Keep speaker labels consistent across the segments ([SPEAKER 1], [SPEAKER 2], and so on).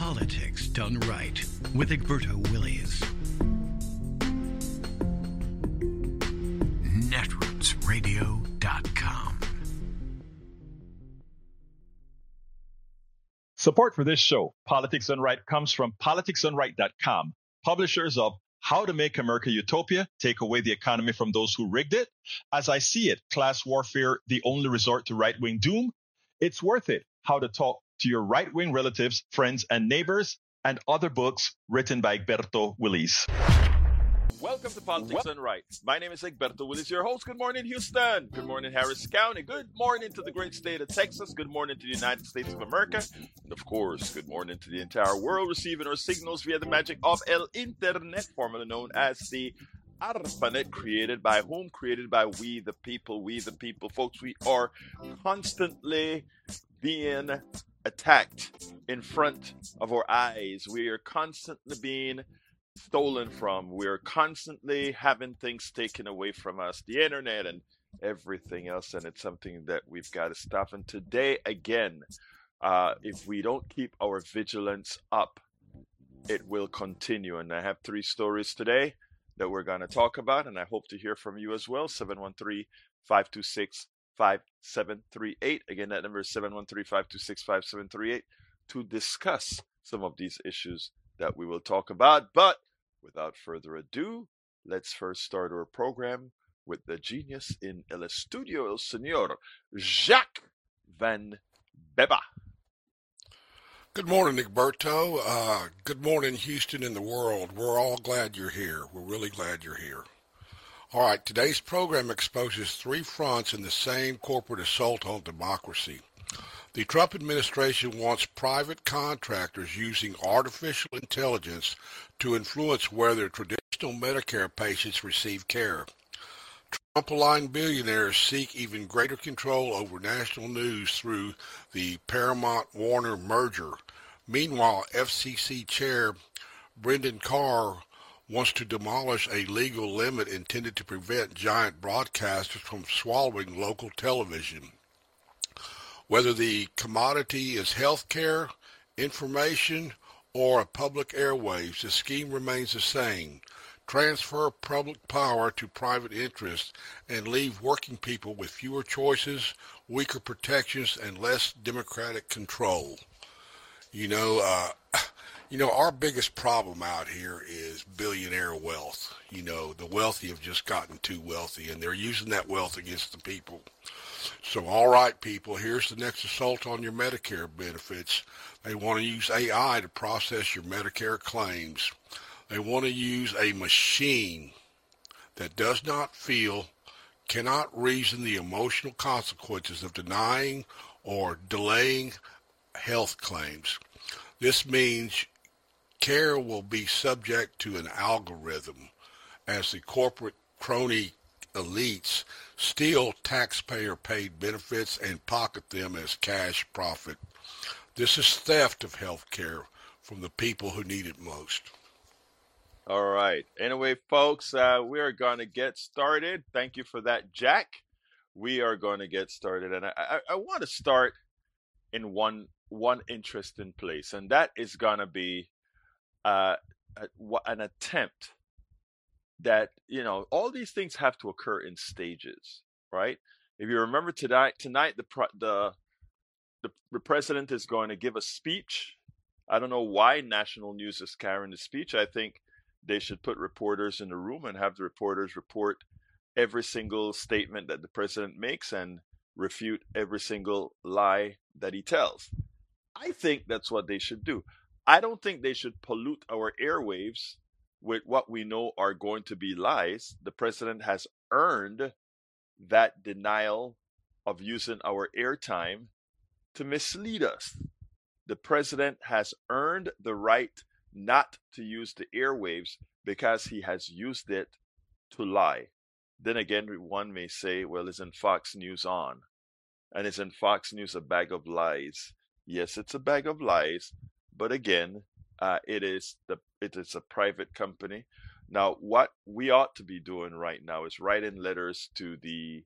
[SPEAKER 1] Politics Done Right with Egberto Willies. Netrootsradio.com.
[SPEAKER 2] Support for this show, Politics Done Right, comes from politicsdoneright.com, publishers of How to Make America Utopia, Take Away the Economy from Those Who Rigged It, As I See It, Class Warfare, The Only Resort to Right-Wing Doom, It's Worth It, How to Talk to Your Right-Wing Relatives, Friends, and Neighbors, and other books written by Egberto Willies.
[SPEAKER 3] Welcome to Politics Done Right. My name is Egberto Willies, your host. Good morning, Houston. Good morning, Harris County. Good morning to the great state of Texas. Good morning to the United States of America. And of course, good morning to the entire world receiving our signals via the magic of El Internet, formerly known as the ARPANET, created by whom? Created by we the people. We the people. Folks, we are constantly being attacked in front of our eyes. We are constantly being stolen from. We're constantly having things taken away from us, the internet and everything else, and it's something that we've got to stop. And today, again, if we don't keep our vigilance up, it will continue. And I have 3 stories today that we're going to talk about, and I hope to hear from you as well. 713-526-5738. Again, that number is 713-526-5738 to discuss some of these issues that we will talk about. But without further ado, let's first start our program with the genius in el estudio, el señor Jacques Van Beba.
[SPEAKER 4] Good morning, Egberto. Good morning, Houston and the world. We're all glad you're here. We're really glad you're here. All right, today's program exposes 3 fronts in the same corporate assault on democracy. The Trump administration wants private contractors using artificial intelligence to influence whether traditional Medicare patients receive care. Trump-aligned billionaires seek even greater control over national news through the Paramount-Warner merger. Meanwhile, FCC Chair Brendan Carr wants to demolish a legal limit intended to prevent giant broadcasters from swallowing local television. Whether the commodity is healthcare, information, or public airwaves, the scheme remains the same. Transfer public power to private interests and leave working people with fewer choices, weaker protections, and less democratic control. Our biggest problem out here is billionaire wealth. The wealthy have just gotten too wealthy, and they're using that wealth against the people. So, all right, people, here's the next assault on your Medicare benefits. They want to use AI to process your Medicare claims. They want to use a machine that does not feel, cannot reason the emotional consequences of denying or delaying health claims. This means care will be subject to an algorithm as the corporate crony elites steal taxpayer-paid benefits and pocket them as cash profit. This is theft of health care from the people who need it most.
[SPEAKER 3] All right. Anyway, folks, we are going to get started. Thank you for that, Jack. We are going to get started. And I want to start in one interesting place, and that is going to be an attempt that, all these things have to occur in stages, right? If you remember tonight the president is going to give a speech. I don't know why national news is carrying the speech. I think they should put reporters in the room and have the reporters report every single statement that the president makes and refute every single lie that he tells. I think that's what they should do. I don't think they should pollute our airwaves with what we know are going to be lies. The president has earned that denial of using our airtime to mislead us. The president has earned the right not to use the airwaves because he has used it to lie. Then again, one may say, well, isn't Fox News on? And isn't Fox News a bag of lies? Yes, it's a bag of lies, but again, it is a private company. Now, what we ought to be doing right now is writing letters to the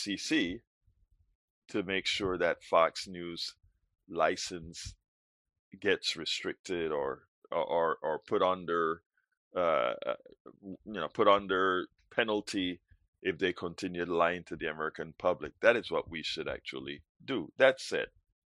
[SPEAKER 3] FCC to make sure that Fox News license gets restricted or put under put under penalty if they continue lying to the American public. That is what we should actually do. That said,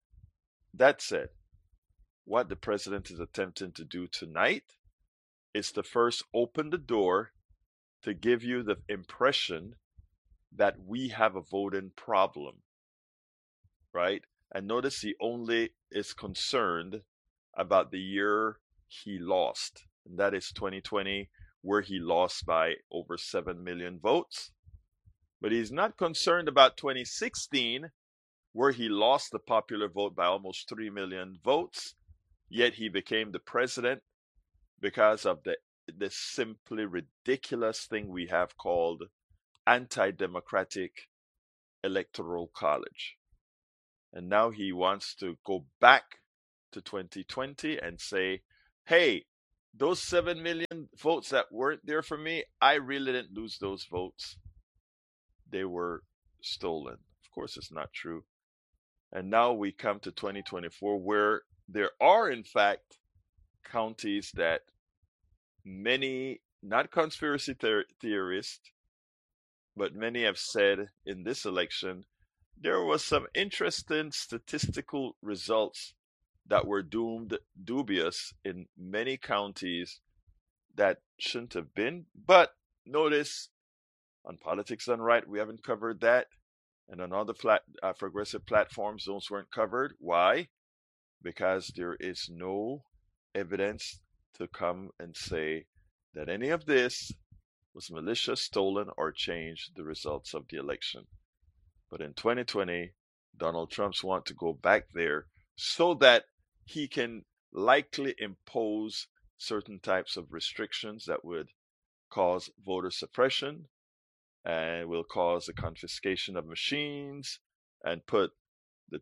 [SPEAKER 3] what the president is attempting to do tonight is to first open the door to give you the impression that we have a voting problem, right? And notice he only is concerned about the year he lost, and that is 2020, where he lost by over 7 million votes. But he's not concerned about 2016, where he lost the popular vote by almost 3 million votes, yet he became the president because of the simply ridiculous thing we have called anti-democratic electoral college. And now he wants to go back to 2020 and say, hey, those 7 million votes that weren't there for me, I really didn't lose those votes. They were stolen. Of course, it's not true. And now we come to 2024, where there are, in fact, counties that many, not conspiracy theorists, but many have said in this election, there was some interesting statistical results that were dubious in many counties that shouldn't have been. But notice, on Politics Done Right, we haven't covered that. And on other progressive platforms, those weren't covered. Why? Because there is no evidence to come and say that any of this was malicious, stolen, or changed the results of the election. But in 2020, Donald Trump's want to go back there so that he can likely impose certain types of restrictions that would cause voter suppression and will cause the confiscation of machines and put the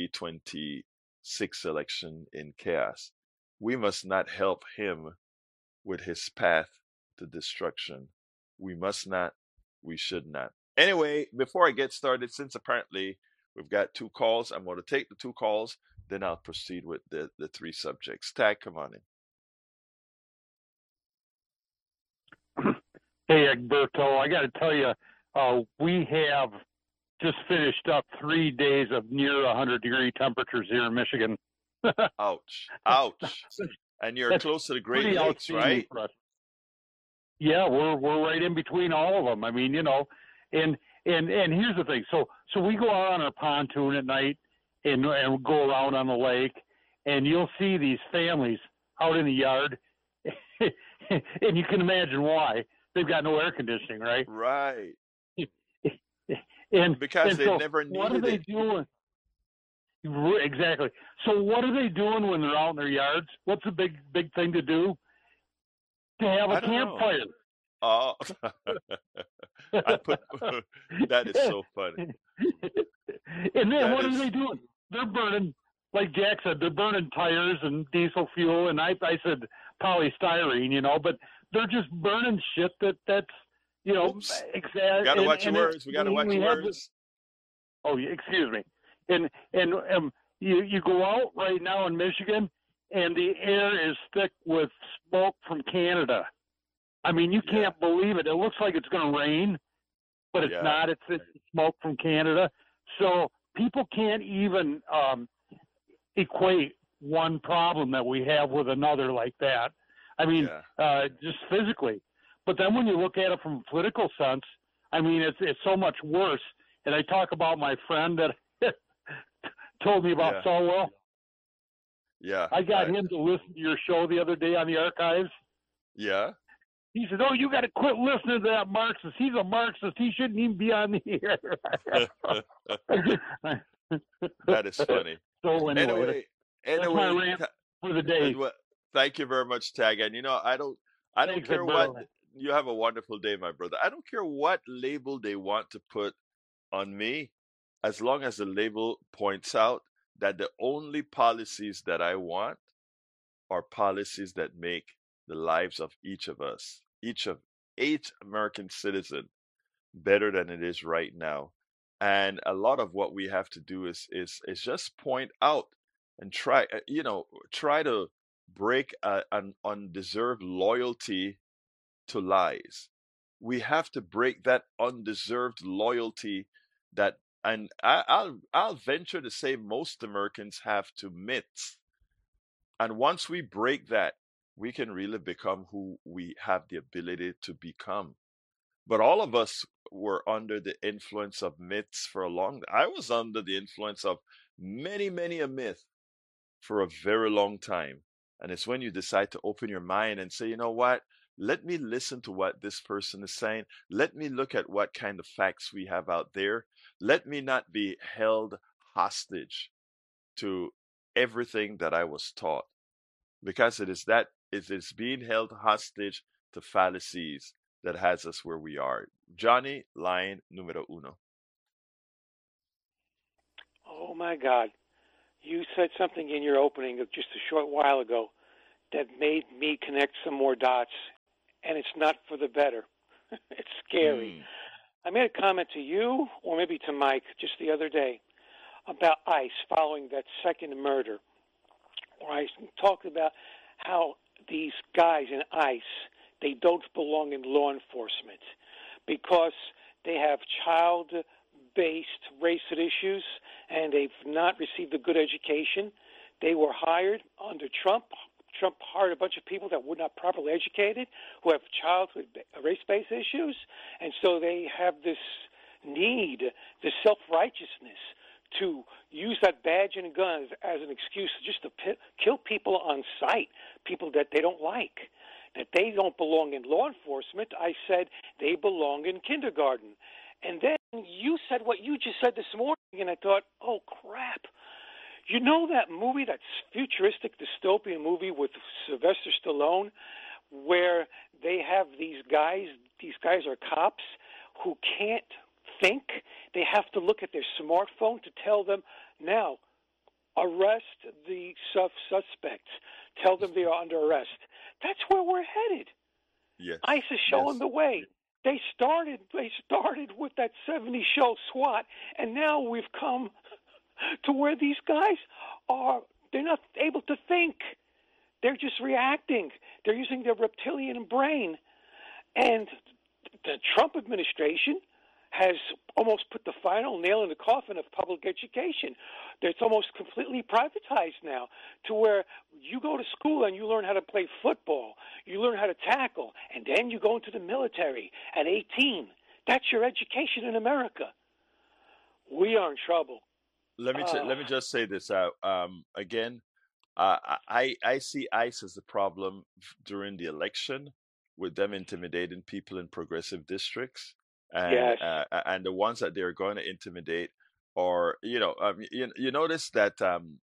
[SPEAKER 3] 2026 election in chaos. We must not help him with his path to destruction. We must not. We should not. Anyway, before I get started, since apparently we've got 2 calls, I'm going to take the 2 calls, then I'll proceed with the 3 subjects. Tag, come on
[SPEAKER 5] in. Hey, Egberto, I got to tell you, we have just finished up 3 days of near 100-degree temperatures here in Michigan.
[SPEAKER 3] Ouch. Ouch. And you're close to the Great Lakes, right?
[SPEAKER 5] Yeah, we're right in between all of them. I mean, and here's the thing. So we go out on our pontoon at night and go around on the lake, and you'll see these families out in the yard, and you can imagine why. They've got no air conditioning, right?
[SPEAKER 3] Right.
[SPEAKER 5] Because
[SPEAKER 3] they never needed it.
[SPEAKER 5] What are they doing? Exactly. So what are they doing when they're out in their yards? What's the big thing to do? To have a campfire.
[SPEAKER 3] Oh, that is so funny.
[SPEAKER 5] And then what are they doing? They're burning, like Jack said, they're burning tires and diesel fuel, and I said polystyrene, but they're just burning shit that's, exactly.
[SPEAKER 3] We got to watch your words. We got to watch your words.
[SPEAKER 5] Excuse me. And you go out right now in Michigan, and the air is thick with smoke from Canada. I mean, you can't believe it. It looks like it's going to rain, but it's not. It's smoke from Canada. So people can't even equate one problem that we have with another like that. I mean, just physically. But then when you look at it from a political sense, I mean, it's so much worse. And I talk about my friend that told me about Falwell.
[SPEAKER 3] Yeah.
[SPEAKER 5] I got him to listen to your show the other day on the archives.
[SPEAKER 3] Yeah.
[SPEAKER 5] He said, you got to quit listening to that Marxist. He's a Marxist. He shouldn't even be on the air.
[SPEAKER 3] That is funny.
[SPEAKER 5] So anyway, that's my rant for the day.
[SPEAKER 3] Thank you very much, Tag. And I don't care what. You have a wonderful day, my brother. I don't care what label they want to put on me, as long as the label points out that the only policies that I want are policies that make the lives of each of us, each American citizen, better than it is right now. And a lot of what we have to do is just point out and try to break an undeserved loyalty to lies. We have to break that undeserved loyalty that, and I'll venture to say most Americans have to myths. And once we break that, we can really become who we have the ability to become. But all of us were under the influence of myths for a long. I was under the influence of many a myth for a very long time. And it's when you decide to open your mind and say, you know what? Let me listen to what this person is saying. Let me look at what kind of facts we have out there. Let me not be held hostage to everything that I was taught, because it is being held hostage to fallacies that has us where we are. Johnny, line numero uno.
[SPEAKER 6] Oh my God. You said something in your opening of just a short while ago that made me connect some more dots, and it's not for the better. It's scary. I made a comment to you, or maybe to Mike, just the other day about ICE following that second murder, where I talked about how these guys in ICE, they don't belong in law enforcement because they have child-based racist issues and they've not received a good education. They were hired under Trump. Trump hired a bunch of people that were not properly educated, who have childhood race-based issues, and so they have this need, this self-righteousness to use that badge and gun as an excuse just to kill people on sight, people that they don't like, that they don't belong in law enforcement. I said they belong in kindergarten. And then you said what you just said this morning, and I thought, oh, crap. You know that movie, that futuristic dystopian movie with Sylvester Stallone, where they have these guys are cops who can't think. They have to look at their smartphone to tell them, now, arrest the suspects. Tell them they are under arrest. That's where we're headed.
[SPEAKER 3] Yes.
[SPEAKER 6] ICE is showing the way. They started with that 70 show SWAT, and now we've come to where these guys they're not able to think. They're just reacting. They're using their reptilian brain. And the Trump administration has almost put the final nail in the coffin of public education. It's almost completely privatized now, to where you go to school and you learn how to play football, you learn how to tackle, and then you go into the military at 18. That's your education in America. We are in trouble.
[SPEAKER 3] Let me just say this out again. I see ICE as a problem during the election, with them intimidating people in progressive districts, and
[SPEAKER 6] Yes.
[SPEAKER 3] And the ones that they're going to intimidate, or you notice that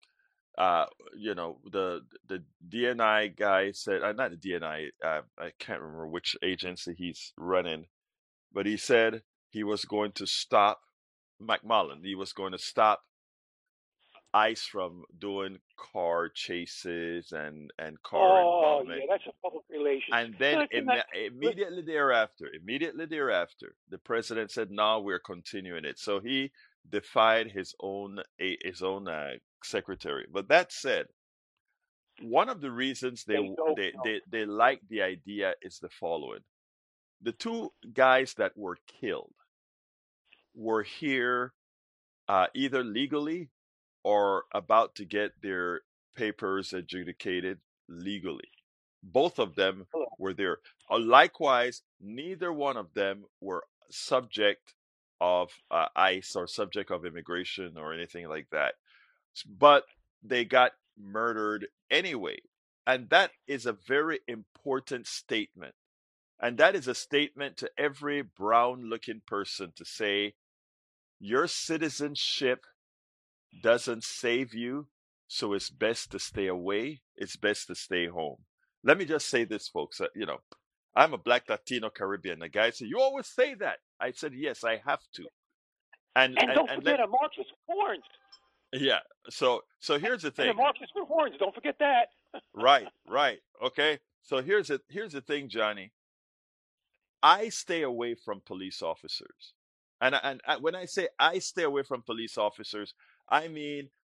[SPEAKER 3] the DNI guy said, not the DNI, I can't remember which agency he's running, but he said he was going to stop McMullen. He was going to stop ICE from doing car chases and car involvement.
[SPEAKER 6] Yeah, that's a public relations.
[SPEAKER 3] And then immediately thereafter, the president said, "No, we're continuing it." So he defied his own secretary. But that said, one of the reasons they like the idea is the following: the two guys that were killed were here either legally or about to get their papers adjudicated legally. Both of them were there. Likewise, neither one of them were subject of ICE or subject of immigration or anything like that. But they got murdered anyway. And that is a very important statement. And that is a statement to every brown-looking person to say, your citizenship doesn't save you, so it's best to stay away. It's best to stay home. Let me just say this, folks. I'm a Black Latino Caribbean. The guy said, "You always say that." I said, "Yes, I have to." And
[SPEAKER 6] don't forget a Marcus Horns.
[SPEAKER 3] Yeah. So here's the thing.
[SPEAKER 6] And Marcus Horns. Don't forget that.
[SPEAKER 3] Right. Okay. So here's the thing, Johnny. I stay away from police officers, and when I say I stay away from police officers, I mean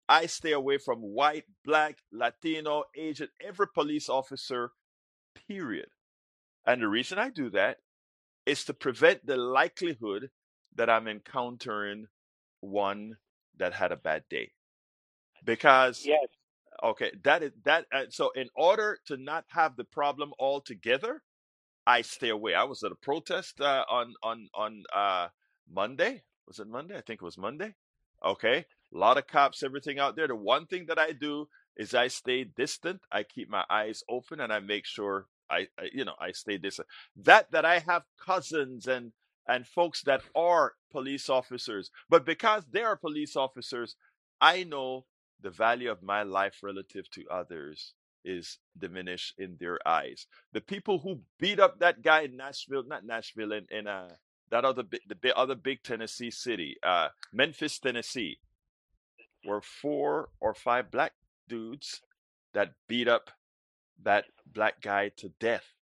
[SPEAKER 3] I stay away from white, black, Latino, Asian, every police officer, period. And the reason I do that is to prevent the likelihood that I'm encountering one that had a bad day. Because
[SPEAKER 6] Yes.
[SPEAKER 3] okay, that is that. So in order to not have the problem altogether, I stay away. I was at a protest on Monday. Was it Monday? I think it was Monday. Okay, a lot of cops, everything out there. The one thing that I do is I stay distant. I keep my eyes open, and I make sure I stay distant. That I have cousins and folks that are police officers, but because they are police officers, I know the value of my life relative to others is diminished in their eyes. The people who beat up that guy in Nashville, not Nashville, in that other big Tennessee city, Memphis, Tennessee, were 4 or 5 black dudes that beat up that black guy to death.